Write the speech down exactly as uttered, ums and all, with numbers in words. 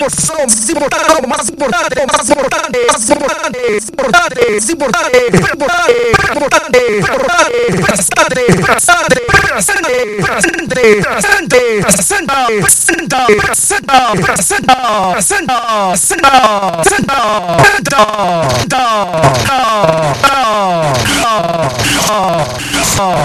porção mais importante, mais importante, mais importante, mais importante, importante, importante, importante, importante, importante, importante, ascende, ascende, ascende, ascende, ascende, ascende, ascende, ascende, ascende, ascende, ascende, ascende,